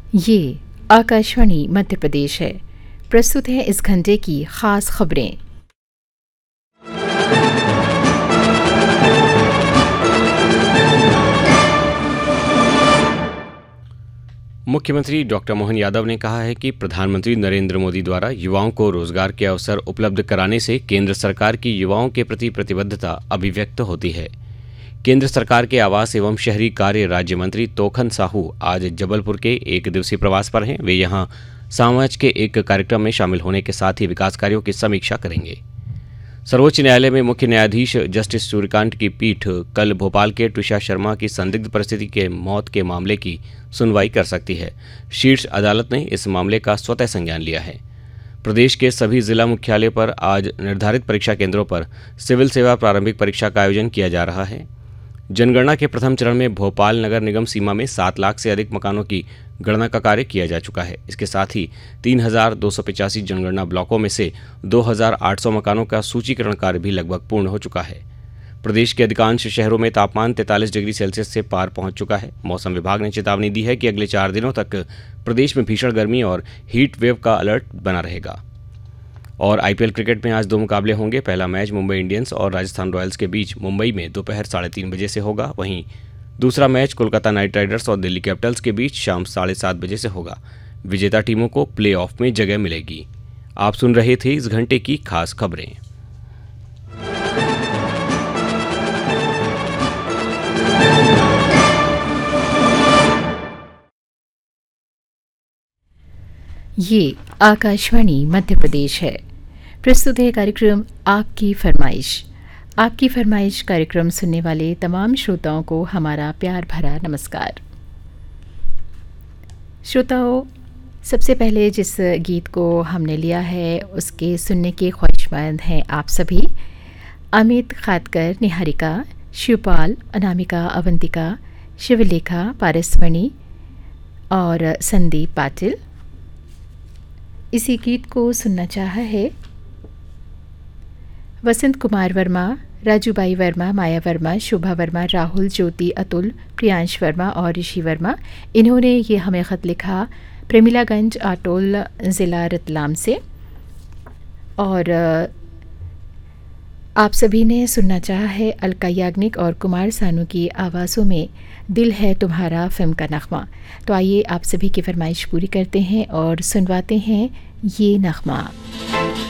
ये आकाशवाणी मध्य प्रदेश है। प्रस्तुत है इस घंटे की खास खबरें। मुख्यमंत्री डॉक्टर मोहन यादव ने कहा है कि प्रधानमंत्री नरेंद्र मोदी द्वारा युवाओं को रोजगार के अवसर उपलब्ध कराने से केंद्र सरकार की युवाओं के प्रति प्रतिबद्धता अभिव्यक्त होती है। केंद्र सरकार के आवास एवं शहरी कार्य राज्य मंत्री तोखन साहू आज जबलपुर के एक दिवसीय प्रवास पर हैं। वे यहां समाज के एक कार्यक्रम में शामिल होने के साथ ही विकास कार्यों की समीक्षा करेंगे। सर्वोच्च न्यायालय में मुख्य न्यायाधीश जस्टिस सूर्यकांत की पीठ कल भोपाल के ट्विशा शर्मा की संदिग्ध परिस्थिति के मौत के मामले की सुनवाई कर सकती है। शीर्ष अदालत ने इस मामले का स्वतः संज्ञान लिया है। प्रदेश के सभी जिला मुख्यालय पर आज निर्धारित परीक्षा केंद्रों पर सिविल सेवा प्रारंभिक परीक्षा का आयोजन किया जा रहा है। जनगणना के प्रथम चरण में भोपाल नगर निगम सीमा में 7 लाख से अधिक मकानों की गणना का कार्य किया जा चुका है। इसके साथ ही 3,285 जनगणना ब्लॉकों में से 2,800 मकानों का सूचीकरण कार्य भी लगभग पूर्ण हो चुका है। प्रदेश के अधिकांश शहरों में तापमान 43 डिग्री सेल्सियस से पार पहुंच चुका है। मौसम विभाग ने चेतावनी दी है कि अगले 4 दिनों तक प्रदेश में भीषण गर्मी और हीट वेव का अलर्ट बना रहेगा। और आईपीएल क्रिकेट में आज 2 मुकाबले होंगे। पहला मैच मुंबई इंडियंस और राजस्थान रॉयल्स के बीच मुंबई में दोपहर 3:30 बजे से होगा। वहीं दूसरा मैच कोलकाता नाइट राइडर्स और दिल्ली कैपिटल्स के बीच शाम 7:30 बजे से होगा। विजेता टीमों को प्लेऑफ में जगह मिलेगी। आप सुन रहे थे इस घंटे की खास खबरें। ये आकाशवाणी मध्य प्रदेश है। प्रस्तुत है कार्यक्रम आपकी फरमाइश। आपकी फरमाइश कार्यक्रम सुनने वाले तमाम श्रोताओं को हमारा प्यार भरा नमस्कार। श्रोताओं, सबसे पहले जिस गीत को हमने लिया है उसके सुनने के ख्वाहिशमंद हैं आप सभी। अमित खातकर, निहारिका, शिवपाल, अनामिका, अवंतिका, शिवलेखा, पारसमणि और संदीप पाटिल। इसी गीत को सुनना चाहा है वसंत कुमार वर्मा, राजूबाई वर्मा, माया वर्मा, शोभा वर्मा, राहुल, ज्योति, अतुल, प्रियांश वर्मा और ऋषि वर्मा। इन्होंने ये हमें ख़त लिखा प्रेमिलागंज, आटोल, ज़िला रतलाम से। और आप सभी ने सुनना चाहा है अलका याग्निक और कुमार सानू की आवाज़ों में दिल है तुम्हारा फिल्म का नग़मा। तो आइए आप सभी की फरमाइश पूरी करते हैं और सुनवाते हैं ये नग़मा।